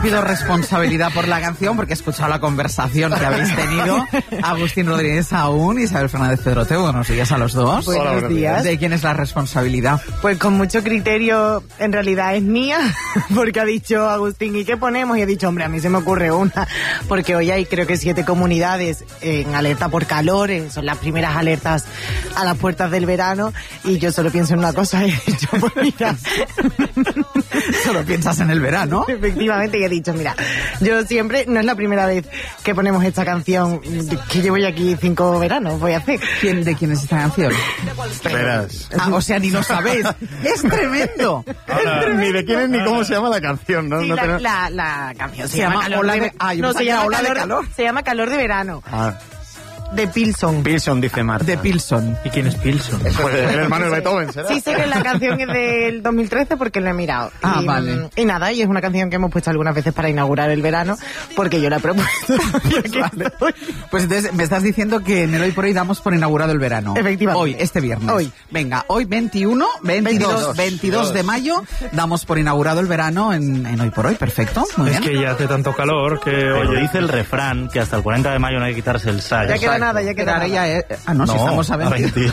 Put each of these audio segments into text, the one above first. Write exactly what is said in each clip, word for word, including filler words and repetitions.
Pido responsabilidad por la canción porque he escuchado la conversación que habéis tenido. Agustín Rodríguez aún, Isabel Fernández Pedrote, buenos días a los dos. Buenos Hola, buenos días. ¿De quién es la responsabilidad? Pues con mucho criterio, en realidad es mía, porque ha dicho Agustín, ¿y qué ponemos? Y he dicho, hombre, a mí se me ocurre una, porque hoy hay creo que siete comunidades en alerta por calores, son las primeras alertas a las puertas del verano, y yo solo pienso en una cosa, he dicho, pues mira... Solo piensas en el verano. Efectivamente, y he dicho, mira, yo siempre, no es la primera vez que ponemos esta canción, que llevo ya aquí cinco veranos, voy a hacer. ¿Quién, ¿De quién es esta canción? Verás. Ah, o sea, ni lo sabéis. ¡Es tremendo! Ahora, ¡Es tremendo! Ni de quién es ni cómo se llama la canción, ¿no? Sí, no la, tenemos... la, la canción se, Se llama llama Ola Calor de- de, ah, yo no, pensaba se que era llama Ola de calor, Calor. se llama Calor de Verano, Ah, de Pilson. Pilson, dice Marta. De Pilson. ¿Y quién es Pilson? Pues el hermano de Beethoven, ¿será? Sí sé que la canción es del dos mil trece porque la he mirado. Ah, y, vale. Y nada, y es una canción que hemos puesto algunas veces para inaugurar el verano, porque yo la he propuesto. Vale. Pues entonces me estás diciendo que en el Hoy por Hoy damos por inaugurado el verano. Efectivamente. Hoy, este viernes. Hoy. Venga, hoy veintiuno, veintidós, veintidós de mayo, damos por inaugurado el verano en, en Hoy por Hoy. Perfecto, muy Es bien. que ya hace tanto calor que... Pero Oye, dice el refrán que hasta el cuarenta de mayo no hay que quitarse el sayo. Ya queda nada, ya queda Ahora nada. ya es- Ah, no, si estamos a veinte.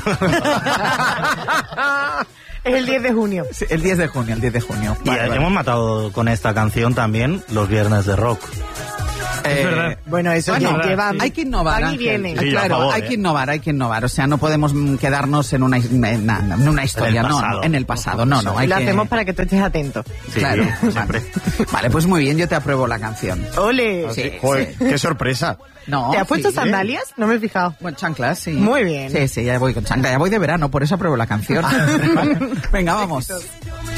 Es el diez de junio. Sí, el diez de junio, el diez de junio. Y Vale, vale. hemos matado con esta canción también los viernes de rock. Eh, es verdad. Bueno, eso Bueno, ya llevan. hay que innovar, van y Ángel. vienen. Sí, a claro, favor, hay ¿eh? que innovar, hay que innovar. O sea, no podemos mm, quedarnos en una, en, en una historia, En el no, pasado. no, en el pasado, no, no. Hay Lo que... hacemos para que tú estés atento. Sí, Claro, siempre. vale. Vale, pues muy bien, yo te apruebo la canción. ¡Ole! Sí, Joder, qué sorpresa. No, ¿Te has puesto sí. sandalias? No me he fijado. Bueno, chanclas, sí. Muy bien. Sí, sí, ya voy con chanclas. Ya voy de verano, por eso apruebo la canción. Venga, vamos.